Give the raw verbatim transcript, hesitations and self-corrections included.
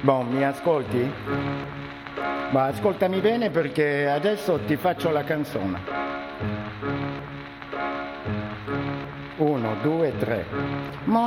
Boh, mi ascolti? Ma ascoltami bene perché adesso ti faccio la canzone. Uno, due, tre.